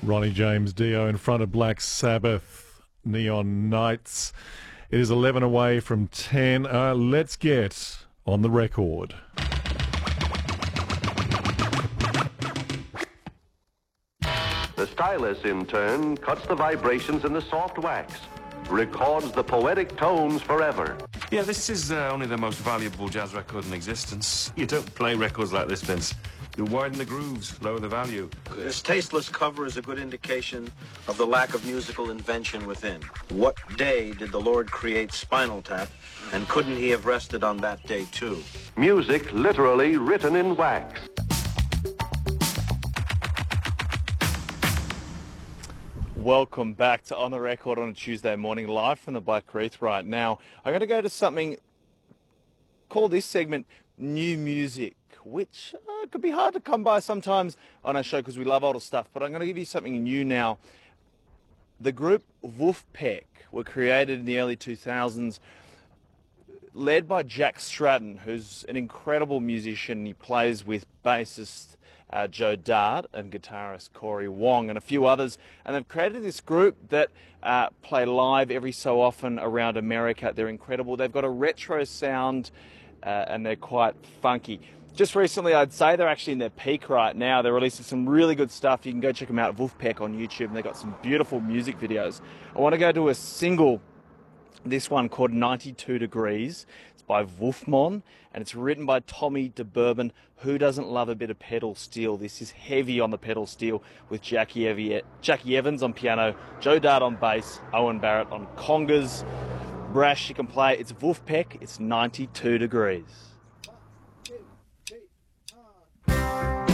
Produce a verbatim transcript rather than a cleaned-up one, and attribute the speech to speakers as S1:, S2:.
S1: Ronnie James Dio in front of Black Sabbath, Neon Nights. It is eleven away from ten. Uh, let's get on the record.
S2: The stylus, in turn, cuts the vibrations in the soft wax, records the poetic tones forever.
S3: Yeah, this is uh, only the most valuable jazz record in existence. You don't play records like this, Vince. You widen the grooves, lower the value.
S4: This tasteless cover is a good indication of the lack of musical invention within. What day did the Lord create Spinal Tap, and couldn't he have rested on that day too?
S2: Music literally written in wax.
S5: Welcome back to On The Record on a Tuesday morning, live from the Black Reef right now. I'm going to go to something, call this segment New Music, which uh, could be hard to come by sometimes on our show because we love older stuff, but I'm going to give you something new now. The group Vulfpeck were created in the early two thousands, led by Jack Stratton, who's an incredible musician. He plays with bassist Uh, Joe Dart and guitarist Corey Wong and a few others, and they've created this group that uh, play live every so often around America. They're incredible. They've got a retro sound uh, and they're quite funky. Just recently, I'd say they're actually in their peak right now. They're releasing some really good stuff. You can go check them out, Vulfpeck on YouTube, and they've got some beautiful music videos. I want to go to a single, this one called ninety-two degrees. It's by Wolfmon, and it's written by Tommy DeBourbon. Who doesn't love a bit of pedal steel? This is heavy on the pedal steel with Jackie, Evi Jackie Evans on piano, Joe Dart on bass, Owen Barrett on congas. Brash, you can play. It's Vulfpeck. It's ninety-two degrees.